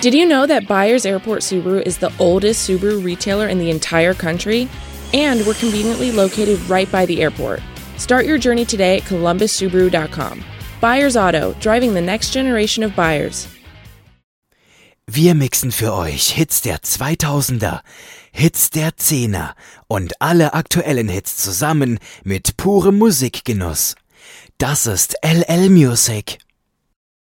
Did you know that Byers Airport Subaru is the oldest Subaru retailer in the entire country? And we're conveniently located right by the airport. Start your journey today at columbussubaru.com. Byers Auto, driving the next generation of buyers. Wir mixen für euch Hits der 2000er, Hits der 10er und alle aktuellen Hits zusammen mit purem Musikgenuss. Das ist LL Music.